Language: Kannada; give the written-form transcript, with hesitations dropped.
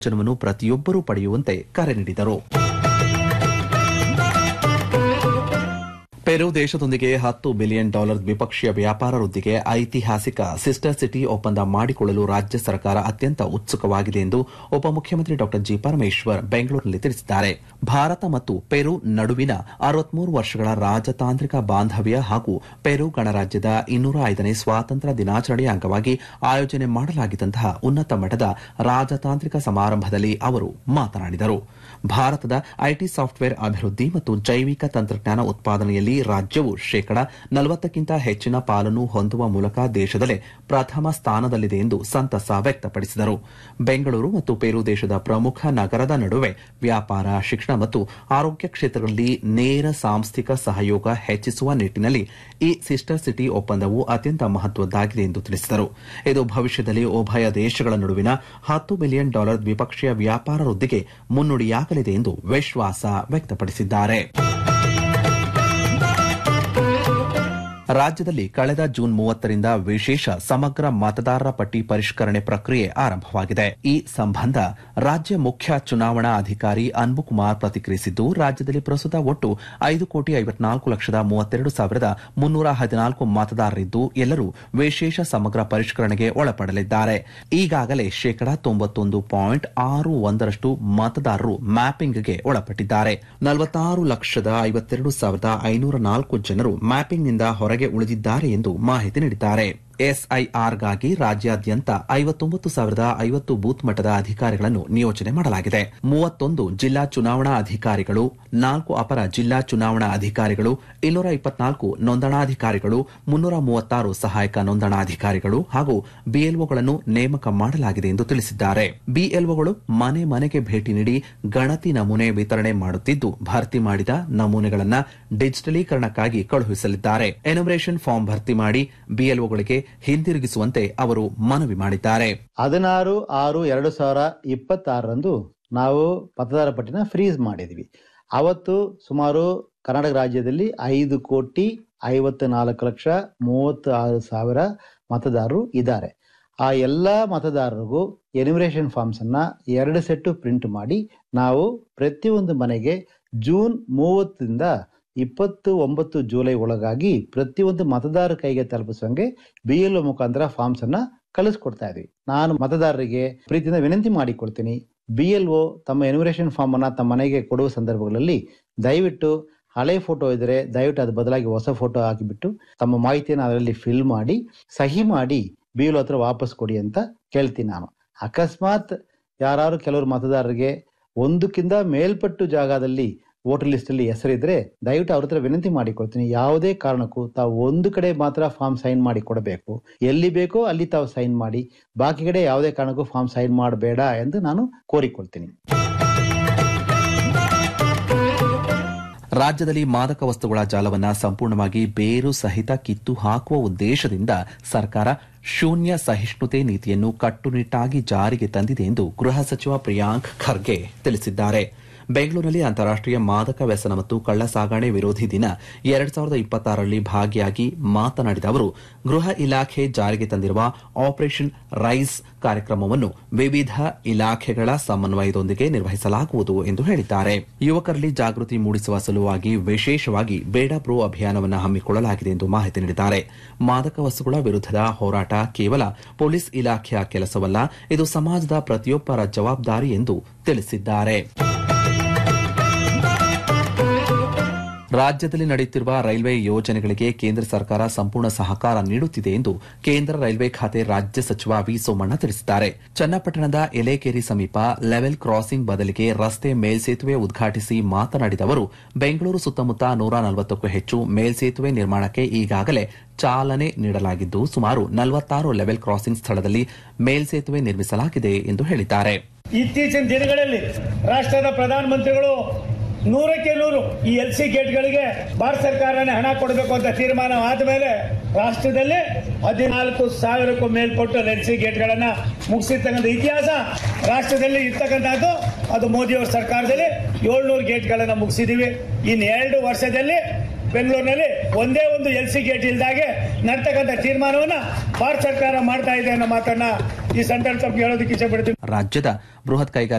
ಪ್ರಯೋಜನವನ್ನು ಪ್ರತಿಯೊಬ್ಬರೂ ಪಡೆಯುವಂತೆ ಕರೆ ನೀಡಿದರು. ಪೆರು ದೇಶದೊಂದಿಗೆ $10 ಬಿಲಿಯನ್ ದ್ವಿಪಕ್ಷೀಯ ವ್ಯಾಪಾರ ವೃದ್ಧಿಗೆ ಐತಿಹಾಸಿಕ ಸಿಸ್ಟರ್ ಸಿಟಿ ಒಪ್ಪಂದ ಮಾಡಿಕೊಳ್ಳಲು ರಾಜ್ಯ ಸರ್ಕಾರ ಅತ್ಯಂತ ಉತ್ಸುಕವಾಗಿದೆ ಎಂದು ಉಪಮುಖ್ಯಮಂತ್ರಿ ಡಾ ಜಿ ಪರಮೇಶ್ವರ್ ಬೆಂಗಳೂರಿನಲ್ಲಿ ತಿಳಿಸಿದ್ದಾರೆ. ಭಾರತ ಮತ್ತು ಪೆರು ನಡುವಿನ 63 ವರ್ಷಗಳ ರಾಜತಾಂತ್ರಿಕ ಬಾಂಧವ್ಯ ಹಾಗೂ ಪೆರು ಗಣರಾಜ್ಯದ 205ನೇ ಸ್ವಾತಂತ್ರ್ಯ ದಿನಾಚರಣೆಯ ಅಂಗವಾಗಿ ಆಯೋಜನೆ ಮಾಡಲಾಗಿದ್ದಂತಹ ಉನ್ನತ ಮಟ್ಟದ ರಾಜತಾಂತ್ರಿಕ ಸಮಾರಂಭದಲ್ಲಿ ಅವರು ಮಾತನಾಡಿದರು. ಭಾರತದ ಐಟಿ ಸಾಫ್ಟ್ವೇರ್ ಅಭಿವೃದ್ಧಿ ಮತ್ತು ಜೈವಿಕ ತಂತ್ರಜ್ಞಾನ ಉತ್ಪಾದನೆಯಲ್ಲಿ ರಾಜ್ಯವು ಶೇಕಡಾ 40ಕ್ಕಿಂತ ಹೆಚ್ಚಿನ ಪಾಲನ್ನು ಹೊಂದುವ ಮೂಲಕ ದೇಶದಲ್ಲೇ ಪ್ರಥಮ ಸ್ಥಾನದಲ್ಲಿದೆ ಎಂದು ಸಂತಸ ವ್ಯಕ್ತಪಡಿಸಿದರು. ಬೆಂಗಳೂರು ಮತ್ತು ಪೆರು ದೇಶದ ಪ್ರಮುಖ ನಗರದ ನಡುವೆ ವ್ಯಾಪಾರ, ಶಿಕ್ಷಣ ಮತ್ತು ಆರೋಗ್ಯ ಕ್ಷೇತ್ರಗಳಲ್ಲಿ ನೇರ ಸಾಂಸ್ಥಿಕ ಸಹಯೋಗ ಹೆಚ್ಚಿಸುವ ನಿಟ್ಟಿನಲ್ಲಿ ಈ ಸಿಸ್ಟರ್ ಸಿಟಿ ಒಪ್ಪಂದವು ಅತ್ಯಂತ ಮಹತ್ವದ್ದಾಗಿದೆ ಎಂದು ತಿಳಿಸಿದರು. ಇದು ಭವಿಷ್ಯದಲ್ಲಿ ಉಭಯ ದೇಶಗಳ ನಡುವಿನ $10 ಬಿಲಿಯನ್ ದ್ವಿಪಕ್ಷೀಯ ವ್ಯಾಪಾರ ವೃದ್ಧಿಗೆ ಮುನ್ನುಡಿಯಾಗಲಿದೆ ಎಂದು ವಿಶ್ವಾಸ ವ್ಯಕ್ತಪಡಿಸಿದ್ದಾರೆ. ರಾಜ್ಯದಲ್ಲಿ ಕಳೆದ ಜೂನ್ 30ರಿಂದ ವಿಶೇಷ ಸಮಗ್ರ ಮತದಾರರ ಪಟ್ಟಿ ಪರಿಷ್ಕರಣೆ ಪ್ರಕ್ರಿಯೆ ಆರಂಭವಾಗಿದೆ. ಈ ಸಂಬಂಧ ರಾಜ್ಯ ಮುಖ್ಯ ಚುನಾವಣಾ ಅಧಿಕಾರಿ ಅನ್ಬುಕುಮಾರ್ ಪ್ರತಿಕ್ರಿಯಿಸಿದ್ದು, ರಾಜ್ಯದಲ್ಲಿ ಪ್ರಸ್ತುತ ಒಟ್ಟು 5,54,32,314 ಮತದಾರರಿದ್ದು ಎಲ್ಲರೂ ವಿಶೇಷ ಸಮಗ್ರ ಪರಿಷ್ಕರಣೆಗೆ ಒಳಪಡಲಿದ್ದಾರೆ. ಈಗಾಗಲೇ ಶೇಕಡಾ 91.61% ಮತದಾರರು ಮ್ಯಾಪಿಂಗ್ಗೆ ಒಳಪಟ್ಟಿದ್ದಾರೆ. 46,52,504 ಜನರು ಮ್ಯಾಪಿಂಗ್ನಿಂದ ಹೊರಗೆ ಉಳಿದಿದ್ದಾರೆ ಎಂದು ಮಾಹಿತಿ ನೀಡಿದ್ದಾರೆ. ಎಸ್ಐಆರ್ಗಾಗಿ ರಾಜ್ಯಾದ್ಯಂತ 59,050 ಬೂತ್ ಮಟ್ಟದ ಅಧಿಕಾರಿಗಳನ್ನು ನಿಯೋಜನೆ ಮಾಡಲಾಗಿದೆ. 31 ಜಿಲ್ಲಾ ಚುನಾವಣಾ ಅಧಿಕಾರಿಗಳು, 4 ಅಪರ ಜಿಲ್ಲಾ ಚುನಾವಣಾ ಅಧಿಕಾರಿಗಳು, 224 ನೋಂದಣಾಧಿಕಾರಿಗಳು, 336 ಸಹಾಯಕ ನೋಂದಣಾಧಿಕಾರಿಗಳು ಹಾಗೂ ಬಿಎಲ್ಒಗಳನ್ನು ನೇಮಕ ಮಾಡಲಾಗಿದೆ ಎಂದು ತಿಳಿಸಿದ್ದಾರೆ. ಬಿಎಲ್ಒಗಳು ಮನೆ ಮನೆಗೆ ಭೇಟಿ ನೀಡಿ ಗಣತಿ ನಮೂನೆ ವಿತರಣೆ ಮಾಡುತ್ತಿದ್ದು, ಭರ್ತಿ ಮಾಡಿದ ನಮೂನೆಗಳನ್ನು ಡಿಜಿಟಲೀಕರಣಕ್ಕಾಗಿ ಕಳುಹಿಸಲಿದ್ದಾರೆ. ಎನ್ಯುಮರೇಷನ್ ಫಾರ್ಮ್ ಭರ್ತಿ ಮಾಡಿ ಬಿಎಲ್ಒಗಳಿಗೆ ಹಿಂದಿರುಗಿಸುವಂತೆ ಅವರು ಮನವಿ ಮಾಡಿದ್ದಾರೆ. 16/6/2026 ನಾವು ಮತದಾರ ಪಟ್ಟಿನ ಫ್ರೀಸ್ ಮಾಡಿದ್ವಿ. ಅವತ್ತು ಸುಮಾರು ಕರ್ನಾಟಕ ರಾಜ್ಯದಲ್ಲಿ 5,54,36,000 ಮತದಾರರು ಇದ್ದಾರೆ. ಆ ಎಲ್ಲಾ ಮತದಾರರಿಗೂ ಎನ್ಯುಮರೇಷನ್ ಫಾರ್ಮ್ಸ್ ಅನ್ನ 2 ಸೆಟ್ ಪ್ರಿಂಟ್ ಮಾಡಿ ನಾವು ಪ್ರತಿಯೊಂದು ಮನೆಗೆ ಜೂನ್ 30ರಿಂದ 29 ಜುಲೈ ಒಳಗಾಗಿ ಪ್ರತಿಯೊಂದು ಮತದಾರ ಕೈಗೆ ತಲುಪಿಸುವಂಗೆ ಬಿಎಲ್ಒ ಮುಖಾಂತರ ಫಾರ್ಮ್ಸ್ ಅನ್ನ ಕಳಿಸ್ಕೊಡ್ತಾ ಇದ್ವಿ. ನಾನು ಮತದಾರರಿಗೆ ಪ್ರೀತಿಯಿಂದ ವಿನಂತಿ ಮಾಡಿಕೊಡ್ತೀನಿ, ಬಿಎಲ್ಒ ತಮ್ಮ ಎನ್ಯುಮರೇಷನ್ ಫಾರ್ಮ್ ಅನ್ನ ತಮ್ಮ ಮನೆಗೆ ಕೊಡುವ ಸಂದರ್ಭಗಳಲ್ಲಿ ದಯವಿಟ್ಟು ಹಳೆ ಫೋಟೋ ಇದ್ರೆ ದಯವಿಟ್ಟು ಅದು ಬದಲಾಗಿ ಹೊಸ ಫೋಟೋ ಹಾಕಿಬಿಟ್ಟು ತಮ್ಮ ಮಾಹಿತಿಯನ್ನು ಅದರಲ್ಲಿ ಫಿಲ್ ಮಾಡಿ ಸಹಿ ಮಾಡಿ ಬಿಎಲ್ಒ ಹತ್ರ ವಾಪಸ್ ಕೊಡಿ ಅಂತ ಕೇಳ್ತೀನಿ. ನಾನು ಅಕಸ್ಮಾತ್ ಯಾರು ಕೆಲವರು ಮತದಾರರಿಗೆ ಒಂದಕ್ಕಿಂತ ಮೇಲ್ಪಟ್ಟು ಜಾಗದಲ್ಲಿ ವೋಟರ್ ಲಿಸ್ಟ್ ಅಲ್ಲಿ ಹೆಸರಿದ್ರೆ ದಯವಿಟ್ಟು ಅವ್ರ ಹತ್ರ ವಿನಂತಿ ಮಾಡಿಕೊಡ್ತೀನಿ, ಯಾವುದೇ ಕಾರಣಕ್ಕೂ ತಾವು ಒಂದು ಕಡೆ ಮಾತ್ರ ಫಾರ್ಮ್ ಸೈನ್ ಮಾಡಿ ಕೊಡಬೇಕು, ಎಲ್ಲಿ ಬೇಕೋ ಅಲ್ಲಿ ತಾವು ಸೈನ್ ಮಾಡಿ, ಬಾಕಿ ಕಡೆ ಯಾವುದೇ ಕಾರಣಕ್ಕೂ ಫಾರ್ಮ್ ಸೈನ್ ಮಾಡಬೇಡ ಎಂದು ನಾನು ಕೋರಿಕೊಳ್ತೀನಿ. ರಾಜ್ಯದಲ್ಲಿ ಮಾದಕ ವಸ್ತುಗಳ ಜಾಲವನ್ನು ಸಂಪೂರ್ಣವಾಗಿ ಬೇರು ಸಹಿತ ಕಿತ್ತು ಹಾಕುವ ಉದ್ದೇಶದಿಂದ ಸರ್ಕಾರ ಶೂನ್ಯ ಸಹಿಷ್ಣುತೆ ನೀತಿಯನ್ನು ಕಟ್ಟುನಿಟ್ಟಾಗಿ ಜಾರಿಗೆ ತಂದಿದೆ ಎಂದು ಗೃಹ ಸಚಿವ ಪ್ರಿಯಾಂಕ್ ಖರ್ಗೆ ತಿಳಿಸಿದ್ದಾರೆ. ಬೆಂಗಳೂರಿನಲ್ಲಿ ಅಂತಾರಾಷ್ಟೀಯ ಮಾದಕ ವ್ಯಸನ ಮತ್ತು ಕಳ್ಳ ಸಾಗಣೆ ವಿರೋಧಿ ದಿನ 2026ರಲ್ಲಿ ಭಾಗಿಯಾಗಿ ಮಾತನಾಡಿದ ಅವರು, ಗೃಹ ಇಲಾಖೆ ಜಾರಿಗೆ ತಂದಿರುವ ಆಪರೇಷನ್ ರೈಸ್ ಕಾರ್ಯಕ್ರಮವನ್ನು ವಿವಿಧ ಇಲಾಖೆಗಳ ಸಮನ್ವಯದೊಂದಿಗೆ ನಿರ್ವಹಿಸಲಾಗುವುದು ಎಂದು ಹೇಳಿದ್ದಾರೆ. ಯುವಕರಲ್ಲಿ ಜಾಗೃತಿ ಮೂಡಿಸುವ ಸಲುವಾಗಿ ವಿಶೇಷವಾಗಿ ಬೇಡ ಬ್ರೋ ಅಭಿಯಾನವನ್ನು ಹಮ್ಮಿಕೊಳ್ಳಲಾಗಿದೆ ಎಂದು ಮಾಹಿತಿ ನೀಡಿದ್ದಾರೆ. ಮಾದಕ ವಸ್ತುಗಳ ವಿರುದ್ಧದ ಹೋರಾಟ ಕೇವಲ ಪೊಲೀಸ್ ಇಲಾಖೆಯ ಕೆಲಸವಲ್ಲ, ಇದು ಸಮಾಜದ ಪ್ರತಿಯೊಬ್ಬರ ಜವಾಬ್ದಾರಿ ಎಂದು ತಿಳಿಸಿದ್ದಾರೆ. ರಾಜ್ಯದಲ್ಲಿ ನಡೆಯುತ್ತಿರುವ ರೈಲ್ವೆ ಯೋಜನೆಗಳಿಗೆ ಕೇಂದ್ರ ಸರ್ಕಾರ ಸಂಪೂರ್ಣ ಸಹಕಾರ ನೀಡುತ್ತಿದೆ ಎಂದು ಕೇಂದ್ರ ರೈಲ್ವೆ ಖಾತೆ ರಾಜ್ಯ ಸಚಿವ ವಿ ಸೋಮಣ್ಣ ತಿಳಿಸಿದ್ದಾರೆ. ಚನ್ನಪಟ್ಟಣದ ಎಲೆಕೇರಿ ಸಮೀಪ ಲೆವೆಲ್ ಕ್ರಾಸಿಂಗ್ ಬದಲಿಗೆ ರಸ್ತೆ ಮೇಲ್ಸೇತುವೆ ಉದ್ಘಾಟಿಸಿ ಮಾತನಾಡಿದ ಅವರು, ಬೆಂಗಳೂರು ಸುತ್ತಮುತ್ತ 140ಕ್ಕೂ ಹೆಚ್ಚು ಮೇಲ್ಸೇತುವೆ ನಿರ್ಮಾಣಕ್ಕೆ ಈಗಾಗಲೇ ಚಾಲನೆ ನೀಡಲಾಗಿದ್ದು, ಸುಮಾರು 46 ಲೆವೆಲ್ ಕ್ರಾಸಿಂಗ್ ಸ್ಥಳದಲ್ಲಿ ಮೇಲ್ಸೇತುವೆ ನಿರ್ಮಿಸಲಾಗಿದೆ ಎಂದು ಹೇಳಿದ್ದಾರೆ. ಇತ್ತೀಚಿನ ದಿನಗಳಲ್ಲಿ ರಾಷ್ಟ್ರದ ಪ್ರಧಾನಮಂತ್ರಿಗಳು 100ಕ್ಕೆ 100 ಈ LC ಗೇಟ್ಗಳಿಗೆ ಭಾರತ ಸರ್ಕಾರನೇ ಹಣ ಕೊಡಬೇಕು ಅಂತ ತೀರ್ಮಾನ ಆದ ಮೇಲೆ ರಾಷ್ಟ್ರದಲ್ಲಿ 14,000ಕ್ಕೂ ಮೇಲ್ಪಟ್ಟು LC ಗೇಟ್ಗಳನ್ನ ಮುಗಿಸಿರ್ತಕ್ಕಂಥ ಇತಿಹಾಸ ರಾಷ್ಟ್ರದಲ್ಲಿ ಇರ್ತಕ್ಕಂಥದ್ದು. ಅದು ಮೋದಿಯವರ ಸರ್ಕಾರದಲ್ಲಿ 700 ಗೇಟ್ಗಳನ್ನ ಮುಗಿಸಿದೀವಿ. ಇನ್ನು 2 ವರ್ಷದಲ್ಲಿ ಬೆಂಗಳೂರಿನಲ್ಲಿ ಒಂದೇ ಒಂದು LC ಗೇಟ್ ಇಲ್ದಾಗೆ ನಡ್ತಕ್ಕಂಥ ತೀರ್ಮಾನವನ್ನ ಭಾರತ ಸರ್ಕಾರ ಮಾಡ್ತಾ ಇದೆ ಅನ್ನೋ ಮಾತನ್ನ ಈ ಸಂದರ್ಭ ಹೇಳೋದಕ್ಕೆ ಇಷ್ಟಪಡ್ತೀನಿ. ರಾಜ್ಯದ ಬೃಹತ್ ಕೈಗಾರಿಕೆ